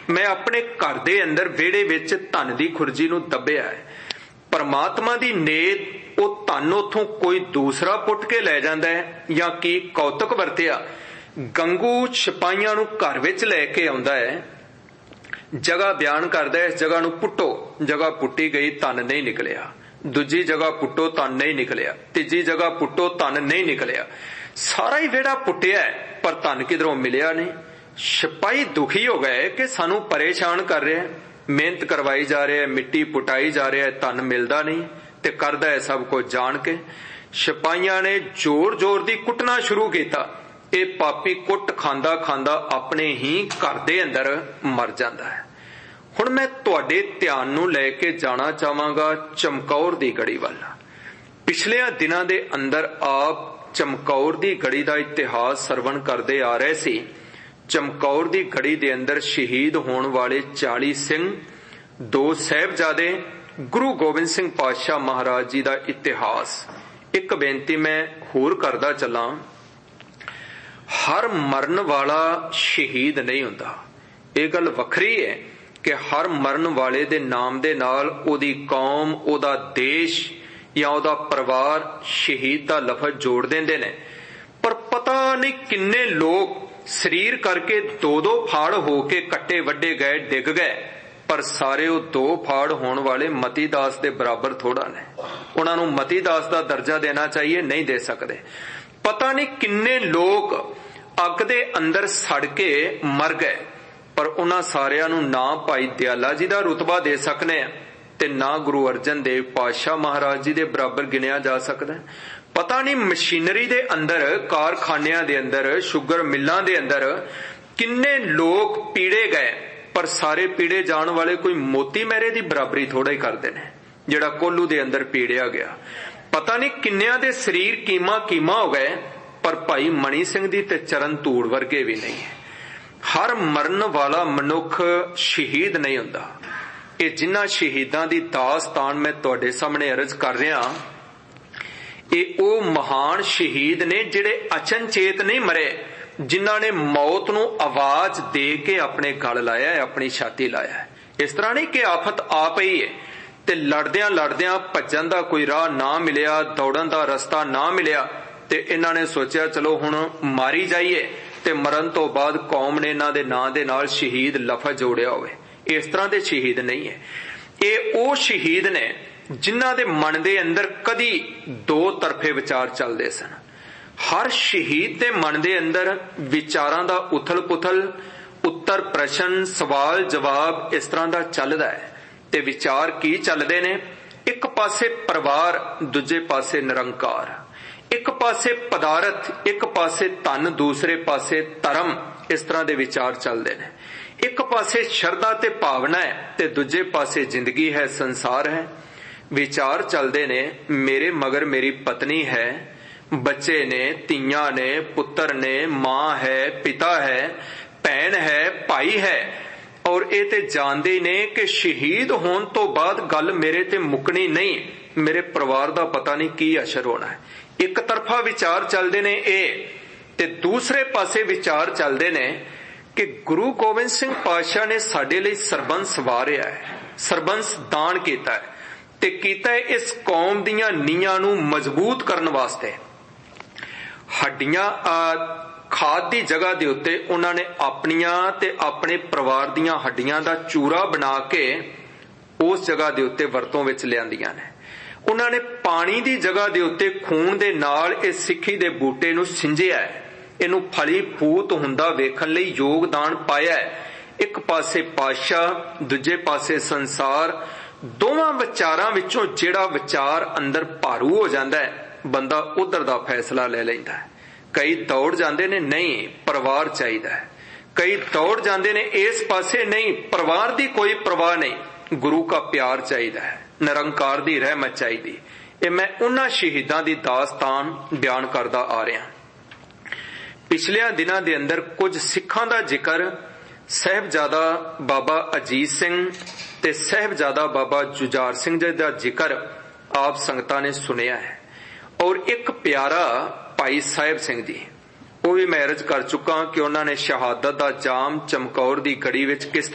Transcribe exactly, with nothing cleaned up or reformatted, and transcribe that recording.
मैं अपने घर दे अंदर वेड़े विच धन दी खुरजी नूं दब्बिया है। परमात्मा दी नेत वो धन उथों कोई दूसरा पुट के लै जांदा है या की कौतुक वरतिया गंगू सिपाहियां नूं घर विच लैके आउंदा है। जगह बयान करदा है, इस जगह नूं पुट्टो, जगह पुट्टी गई धन नहीं निकलिया। दूजी जगह पुट्टो धन नहीं निकलिया। तीजी जगह पुट्टो धन नहीं निकलिया। सारा ही वेड़ा पुट्टिया है पर धन किधरों मिलिया नहीं। सिपाही दुखी हो गए कि सानू परेशान कर रहे हैं, मेहनत करवाई जा रही है, मिट्टी पुटाई जा रही है, धन मिलता नहीं ते करदा है सब कुछ जान के। सिपाहियां ने जोर जोर दी कुटना शुरू किया। ये पापी कुट खांदा खांदा अपने ही घर दे अंदर मर जाता है। हुण मैं तुहाडे ध्यान नूं लैके जाना चाहांगा चमकौर दी गढ़ी वल। पिछलियां दिनां दे अंदर आप चमकौर दी गढ़ी दा इतिहास सरवण करदे आ रहे सी। चमकौर दी गढ़ी दे अंदर शहीद होने वाले चाली सिंह, दो साहिबजादे, गुरु गोबिंद सिंह पातशाह महाराज जी दा इतिहास। एक बेनती मैं होर करदा चलां, हर मरण वाला शहीद नहीं हुंदा। ये गल वखरी है कि हर मरण वाले दे नाम दे नाल ओदी कौम, ओदा देश या ओदा परिवार शहीद दा लफज जोड़ देंदे ने। पर पता नहीं किन्ने लोग शरीर करके दो दो फाड़ होके कट्टे वड्डे गए, डिग गए, पर सारे वो दो फाड़ होने वाले मती दास दे बराबर थोड़ा ने। उन्हां नूं मती दास दा दर्जा देना चाहिए, नहीं दे सकते। पता नहीं किन्ने लोग अग दे अंदर सड़ के मर गए, पर उन्हां सारियां नूं ना भाई दयाला जी दा रुतबा दे सकने ते ना गुरु अर्जन देव पातशाह महाराज जी दे बराबर गिनिया जा सकदा। पता नहीं मशीनरी दे अंदर, कारखानियां दे अंदर, शुगर मिलां दे अंदर किन्ने लोग पीड़े गए, पर सारे पीड़े जान वाले कोई मोती मेरे दी बराबरी थोड़ा ही करते ने जिहड़ा कोल्लू दे अंदर पीड़िया गया। पता नहीं किन्नियां दे शरीर कीमा कीमा हो गए, पर भाई मणि सिंह दी ते चरण धूड़ वर्गे भी नहीं है। हर मरण वाला मनुख शहीद नहीं हुंदा। ये जिन्हां शहीदां दी दास्तान मैं तुहाडे सामने अर्ज कर रहा, ये ओ महान शहीद ने जिहड़े अचनचेत नहीं मरे, जिन्हां ने मौत नूं आवाज दे के अपने गल लाया है, अपनी छाती लाया है। इस तरह नहीं कि आफत आ पई है ते लड़दियां लड़दियां भज्जण दा कोई राह ना मिलिया, दौड़न दा रस्ता ना मिलिया ते इन्हां ने सोचिया चलो हुण मारी जाइए ते मरण तो बाद कौम ने इन्हां दे नां दे नाल शहीद लफज जोड़िया होवे। इस तरह दे शहीद नहीं है। ये ओ शहीद ने जिन्हां दे मन दे अंदर कदी दो तरफे विचार चलदे सन। हर शहीद दे मन दे अंदर विचारां दा उथल पुथल, उत्तर प्रश्न, सवाल जवाब इस तरह दा चलदा है। ते विचार की चलदे ने, एक पासे परिवार, दूजे पासे निरंकार, एक पासे पदार्थ, एक पासे धन, दूसरे पासे धर्म, इस तरह दे विचार चलदे ने। एक पासे शरधा ते भावना है ते दूजे पासे जिंदगी है, संसार है। विचार चलदे ने, मेरे मगर मेरी पत्नी है, बच्चे ने, तियां ने, पुत्र ने, मां है, पिता है, भैन है, भाई है, और ये ते जानदे ने कि शहीद होने तो बाद गल मेरे ते मुकनी नहीं, मेरे परिवार दा पता नहीं की असर होना है। एक तरफा विचार चलदे ने ए, ते दूसरे पासे विचार चलदे ने कि गुरु गोबिंद सिंह पातशाह ने साडे लई सरबंस वारिया है, सरबंस दान कीता है ते कीता है इस कौम दीयां नीयां नूं मजबूत करन वास्ते। हड्डियां खाद दी जगह दे उत्ते उन्हां ने अपनियां ते अपने परिवार दीयां हड्डियां दा चूरा बना के उस जगह दे उत्ते वरतों विच लिआंदियां ने। उन्हां ने पानी दी जगह दे उत्ते खून दे नाल इस सिੱਖੀ दे बूटे नूं सिंजिया है, इनू फली फूत हुंदा वेखण लई योगदान पाया है। एक पासे पातशाह, दूजे पासे संसार, दोवां विचारां विचों जिहड़ा विचार अंदर भारू हो जांदा है, बंदा उधर दा फैसला ले लैंदा है। कई दौड़ जांदे ने, नहीं परिवार चाहिदा है। कई दौड़ जांदे ने इस पासे, नहीं परिवार दी कोई परवाह नहीं, गुरु का प्यार चाहिदा है, निरंकार दी रहमत चाहिदी। ये मैं उन्हां शहीदां दी दास्तान बयान करदा आ रहा। पिछलिया दिनां दे अंदर कुछ सिखां दा जिक्र साहिबजादा बाबा अजीत सिंह ते साहिबजादा बाबा जुझार सिंह जी दा जिक्र आप संगतां ने सुनिया है, और एक प्यारा भाई साहिब सिंह जी, वो भी मैं अर्ज कर चुका कि उन्होंने शहादत दा जाम चमकौर दी गढ़ी विच किस